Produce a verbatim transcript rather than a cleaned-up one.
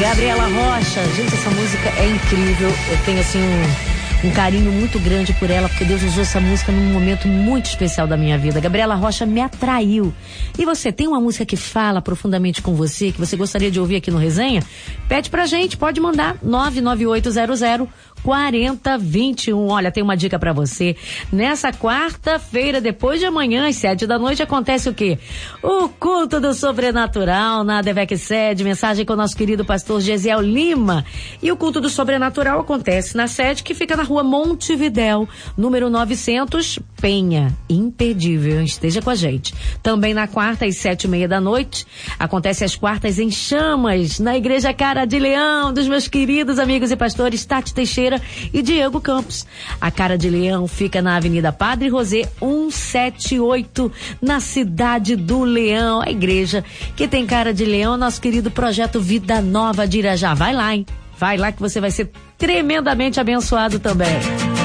Gabriela Rocha, gente, essa música é incrível. Eu tenho assim um, um carinho muito grande por ela, porque Deus usou essa música num momento muito especial da minha vida. Gabriela Rocha me atraiu. E você tem uma música que fala profundamente com você, que você gostaria de ouvir aqui no Resenha? Pede pra gente, pode mandar nove nove oito zero zero quatro zero dois um. Olha, tem uma dica pra você. Nessa quarta-feira, depois de amanhã, às sete da noite, acontece o quê? O culto do sobrenatural na Devec Sede. Mensagem com o nosso querido pastor Gesiel Lima. E o culto do sobrenatural acontece na sede, que fica na rua Montevidéu, número novecentos, Penha. Imperdível, esteja com a gente. Também na quarta, às sete e meia da noite, acontece as quartas em chamas, na Igreja Cara de Leão, dos meus queridos amigos e pastores Tati Teixeira e Diego Campos. A Cara de Leão fica na Avenida Padre Rosé cento e setenta e oito, na cidade do Leão. A igreja que tem cara de leão, nosso querido projeto Vida Nova de Irajá. Vai lá, hein? Vai lá que você vai ser tremendamente abençoado também.